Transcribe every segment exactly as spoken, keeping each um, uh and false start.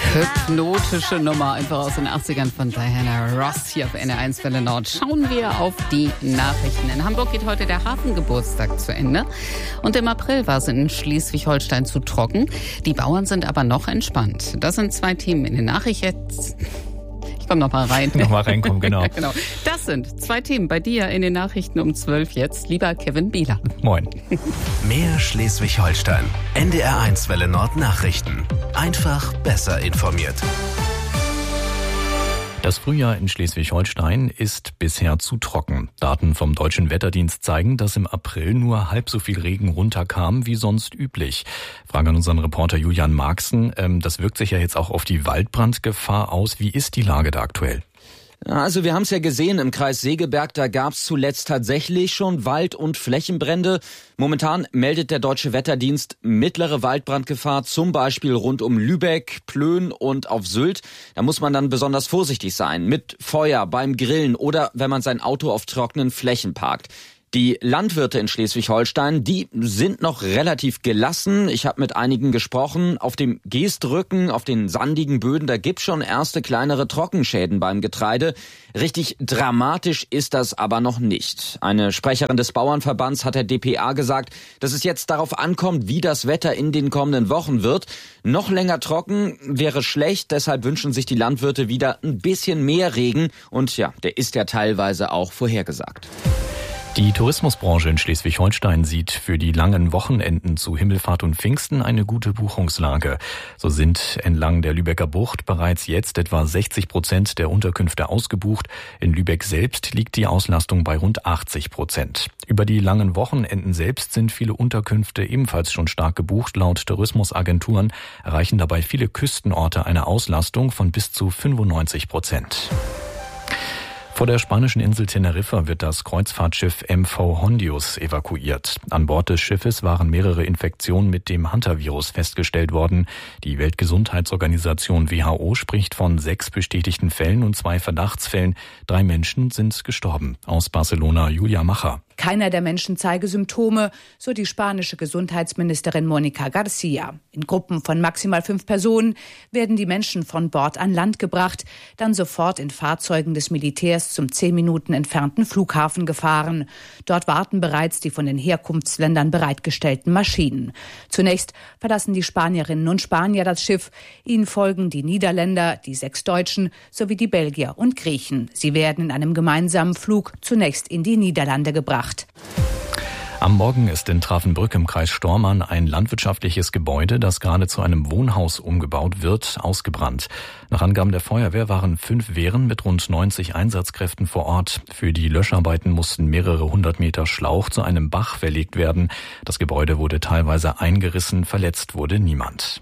Hypnotische Nummer, einfach aus den achtzigern von Diana Ross hier auf N R eins Welle Nord. Schauen wir auf die Nachrichten. In Hamburg geht heute der Hafengeburtstag zu Ende. Und im April war es in Schleswig-Holstein zu trocken. Die Bauern sind aber noch entspannt. Das sind zwei Themen in den Nachrichten. Ich komme noch mal rein. Noch mal reinkommen, genau. Ja, genau. Das sind zwei Themen bei dir in den Nachrichten um zwölf jetzt. Lieber Kevin Bieler. Moin. Mehr Schleswig-Holstein. N D R eins Welle Nord Nachrichten. Einfach besser informiert. Das Frühjahr in Schleswig-Holstein ist bisher zu trocken. Daten vom Deutschen Wetterdienst zeigen, dass im April nur halb so viel Regen runterkam wie sonst üblich. Frage an unseren Reporter Julian Marxen. Das wirkt sich ja jetzt auch auf die Waldbrandgefahr aus. Wie ist die Lage da aktuell? Also wir haben es ja gesehen, im Kreis Segeberg, da gab es zuletzt tatsächlich schon Wald- und Flächenbrände. Momentan meldet der Deutsche Wetterdienst mittlere Waldbrandgefahr, zum Beispiel rund um Lübeck, Plön und auf Sylt. Da muss man dann besonders vorsichtig sein mit Feuer beim Grillen oder wenn man sein Auto auf trockenen Flächen parkt. Die Landwirte in Schleswig-Holstein, die sind noch relativ gelassen. Ich habe mit einigen gesprochen. Auf dem Geestrücken, auf den sandigen Böden, da gibt's schon erste kleinere Trockenschäden beim Getreide. Richtig dramatisch ist das aber noch nicht. Eine Sprecherin des Bauernverbands hat der D P A gesagt, dass es jetzt darauf ankommt, wie das Wetter in den kommenden Wochen wird. Noch länger trocken wäre schlecht, deshalb wünschen sich die Landwirte wieder ein bisschen mehr Regen. Und ja, der ist ja teilweise auch vorhergesagt. Die Tourismusbranche in Schleswig-Holstein sieht für die langen Wochenenden zu Himmelfahrt und Pfingsten eine gute Buchungslage. So sind entlang der Lübecker Bucht bereits jetzt etwa sechzig Prozent der Unterkünfte ausgebucht. In Lübeck selbst liegt die Auslastung bei rund achtzig Prozent. Über die langen Wochenenden selbst sind viele Unterkünfte ebenfalls schon stark gebucht. Laut Tourismusagenturen erreichen dabei viele Küstenorte eine Auslastung von bis zu fünfundneunzig Prozent. Vor der spanischen Insel Teneriffa wird das Kreuzfahrtschiff M V Hondius evakuiert. An Bord des Schiffes waren mehrere Infektionen mit dem Hantavirus festgestellt worden. Die Weltgesundheitsorganisation W H O spricht von sechs bestätigten Fällen und zwei Verdachtsfällen. Drei Menschen sind gestorben. Aus Barcelona Julia Macher. Keiner der Menschen zeige Symptome, so die spanische Gesundheitsministerin Mónica García. In Gruppen von maximal fünf Personen werden die Menschen von Bord an Land gebracht, dann sofort in Fahrzeugen des Militärs zum zehn Minuten entfernten Flughafen gefahren. Dort warten bereits die von den Herkunftsländern bereitgestellten Maschinen. Zunächst verlassen die Spanierinnen und Spanier das Schiff. Ihnen folgen die Niederländer, die sechs Deutschen sowie die Belgier und Griechen. Sie werden in einem gemeinsamen Flug zunächst in die Niederlande gebracht. Am Morgen ist in Trafenbrück im Kreis Stormarn ein landwirtschaftliches Gebäude, das gerade zu einem Wohnhaus umgebaut wird, ausgebrannt. Nach Angaben der Feuerwehr waren fünf Wehren mit rund neunzig Einsatzkräften vor Ort. Für die Löscharbeiten mussten mehrere hundert Meter Schlauch zu einem Bach verlegt werden. Das Gebäude wurde teilweise eingerissen, verletzt wurde niemand.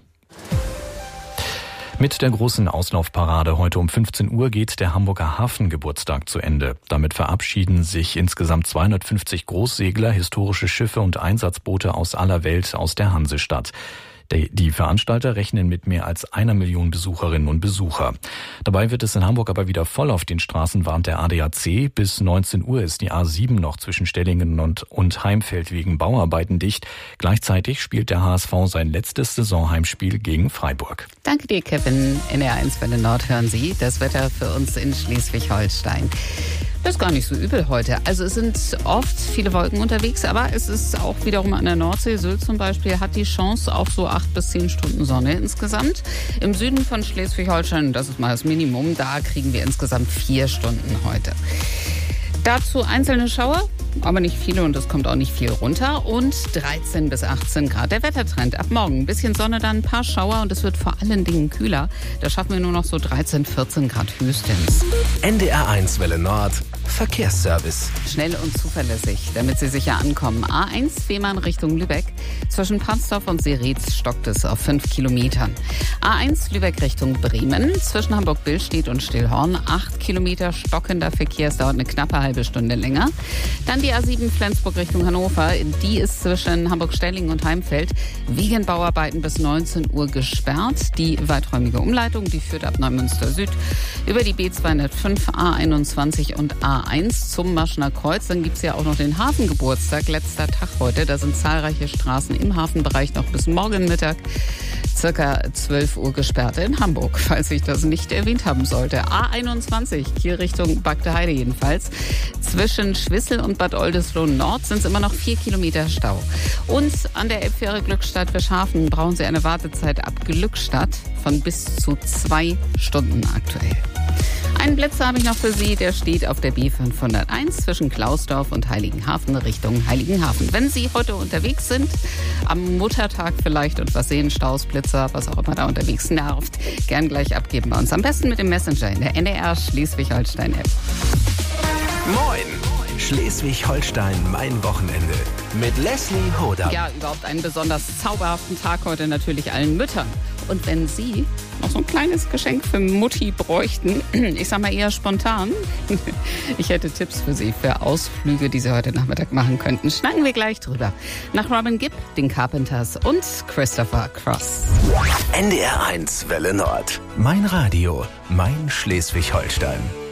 Mit der großen Auslaufparade heute um fünfzehn Uhr geht der Hamburger Hafengeburtstag zu Ende. Damit verabschieden sich insgesamt zweihundertfünfzig Großsegler, historische Schiffe und Einsatzboote aus aller Welt aus der Hansestadt. Die Veranstalter rechnen mit mehr als einer Million Besucherinnen und Besucher. Dabei wird es in Hamburg aber wieder voll auf den Straßen, warnt der A D A C. Bis neunzehn Uhr ist die A sieben noch zwischen Stellingen und, und Heimfeld wegen Bauarbeiten dicht. Gleichzeitig spielt der H S V sein letztes Saisonheimspiel gegen Freiburg. Danke dir, Kevin. N R eins Welle Nord hören Sie das Wetter für uns in Schleswig-Holstein. Das ist gar nicht so übel heute. Also es sind oft viele Wolken unterwegs, aber es ist auch wiederum an der Nordsee. Sylt zum Beispiel hat die Chance auf so acht bis zehn Stunden Sonne insgesamt. Im Süden von Schleswig-Holstein, das ist mal das Minimum, da kriegen wir insgesamt vier Stunden heute. Dazu einzelne Schauer, aber nicht viele und es kommt auch nicht viel runter. Und dreizehn bis achtzehn Grad der Wettertrend. Ab morgen ein bisschen Sonne, dann ein paar Schauer und es wird vor allen Dingen kühler. Da schaffen wir nur noch so dreizehn, vierzehn Grad höchstens. N D R eins Welle Nord Verkehrsservice. Schnell und zuverlässig, damit Sie sicher ankommen. A eins Fehmarn Richtung Lübeck. Zwischen Pansdorf und Seretz stockt es auf fünf Kilometern. A eins Lübeck Richtung Bremen. Zwischen Hamburg-Billstedt und Stillhorn. acht Kilometer stockender Verkehr. Es dauert eine knappe halbe Stunde länger. Dann die A sieben Flensburg Richtung Hannover. Die ist zwischen Hamburg-Stellingen und Heimfeld wegen Bauarbeiten bis neunzehn Uhr gesperrt. Die weiträumige Umleitung, die führt ab Neumünster Süd über die B zweihundertfünf, A einundzwanzig und A eins zum Maschner Kreuz. Dann gibt es ja auch noch den Hafengeburtstag, letzter Tag heute. Da sind zahlreiche Straßen im Hafenbereich noch bis morgen Mittag circa zwölf Uhr gesperrt in Hamburg, falls ich das nicht erwähnt haben sollte. A einundzwanzig, hier Richtung Bagdeheide jedenfalls. Zwischen Schwissel und Bad Oldesloe Nord sind es immer noch vier Kilometer Stau. Und an der Elbfähre Glückstadt-Fischhafen brauchen Sie eine Wartezeit ab Glückstadt von bis zu zwei Stunden aktuell. Einen Blitzer habe ich noch für Sie, der steht auf der B fünfhunderteins zwischen Klausdorf und Heiligenhafen Richtung Heiligenhafen. Wenn Sie heute unterwegs sind, am Muttertag vielleicht und was sehen, Staus, Blitzer, was auch immer da unterwegs nervt, gern gleich abgeben bei uns. Am besten mit dem Messenger in der N D R Schleswig-Holstein-App. Moin! Schleswig-Holstein, mein Wochenende. Mit Leslie Hoda. Ja, überhaupt einen besonders zauberhaften Tag heute natürlich allen Müttern. Und wenn Sie noch so ein kleines Geschenk für Mutti bräuchten, ich sag mal eher spontan, ich hätte Tipps für Sie für Ausflüge, die Sie heute Nachmittag machen könnten. Schnacken wir gleich drüber. Nach Robin Gibb, den Carpenters und Christopher Cross. N D R eins Welle Nord. Mein Radio, mein Schleswig-Holstein.